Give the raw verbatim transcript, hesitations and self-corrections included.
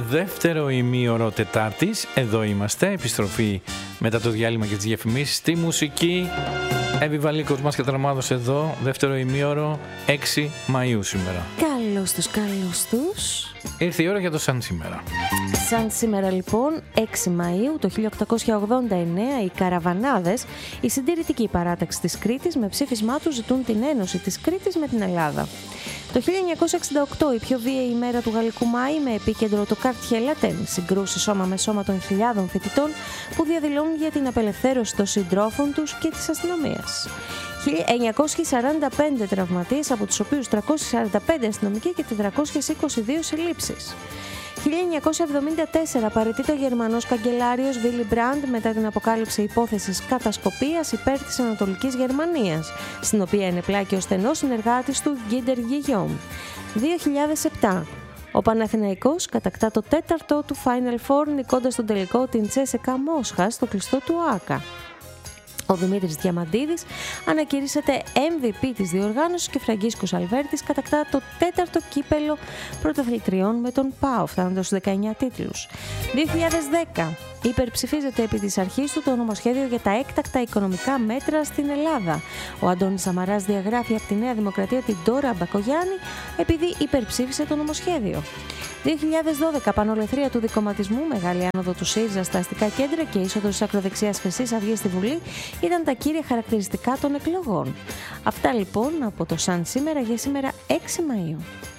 δεύτερο ημίωρο Τετάρτης. Εδώ είμαστε, επιστροφή μετά το διάλειμμα και τις διαφημίσεις στη μουσική. Εύη Βαλίκος, μας κατραμάδωσε εδώ, δεύτερο ημίωρο, έξι Μαΐου σήμερα. Καλώς τους, καλώς τους. Ήρθε η ώρα για το σαν σήμερα. Σαν σήμερα λοιπόν, έξι Μαΐου το χίλια οκτακόσια ογδόντα εννέα, οι Καραβανάδες, η συντηρητική παράταξη της Κρήτης, με ψήφισμά τους ζητούν την ένωση της Κρήτης με την Ελλάδα. Το χίλια εννιακόσια εξήντα οκτώ, η πιο βίαιη ημέρα του Γαλλικού Μάη, με επίκεντρο το Καρτιέ Λατέν, συγκρούσεις σώμα με σώμα των χιλιάδων φοιτητών που διαδηλώνουν για την απελευθέρωση των συντρόφων τους και της αστυνομίας. χίλια εννιακόσιοι σαράντα πέντε τραυματίες, από τους οποίους τριακόσιοι σαράντα πέντε αστυνομικοί και τετρακόσιες είκοσι δύο συλλήψεις. χίλια εννιακόσια εβδομήντα τέσσερα, παραιτείται ο Γερμανός καγκελάριος Βίλι Μπραντ μετά την αποκάλυψη υπόθεσης κατασκοπίας υπέρ της Ανατολικής Γερμανίας, στην οποία ενεπλάκη ο στενός συνεργάτης του Γκίντερ Γκιγιόμ. δύο χιλιάδες επτά, ο Παναθηναϊκός κατακτά το τέταρτο του Final Four, νικώντας τον τελικό την Τσέσεκα Μόσχα στο κλειστό του ΟΑΚΑ. Ο Δημήτρης Διαμαντίδης ανακηρύσσεται εμ βι πι της διοργάνωσης και Φραγκίσκος Αλβέρτης κατακτά το τέταρτο κύπελο πρωταθλητριών με τον ΠΑΟ, φτάνοντας στους δεκαεννέα τίτλους. δύο χιλιάδες δέκα, υπερψηφίζεται επί της αρχής του το νομοσχέδιο για τα έκτακτα οικονομικά μέτρα στην Ελλάδα. Ο Αντώνης Σαμαράς διαγράφει από τη Νέα Δημοκρατία την Ντόρα Μπακογιάννη επειδή υπερψήφισε το νομοσχέδιο. δύο χιλιάδες δώδεκα, πανολεθρία του δικομματισμού, μεγάλη άνοδο του ΣΥΡΙΖΑ στα αστικά κέντρα και είσοδος της ακροδεξιάς Χρυσής Αυγής στη Βουλή ήταν τα κύρια χαρακτηριστικά των εκλογών. Αυτά λοιπόν από το Σαν σήμερα για σήμερα έξι Μαΐου.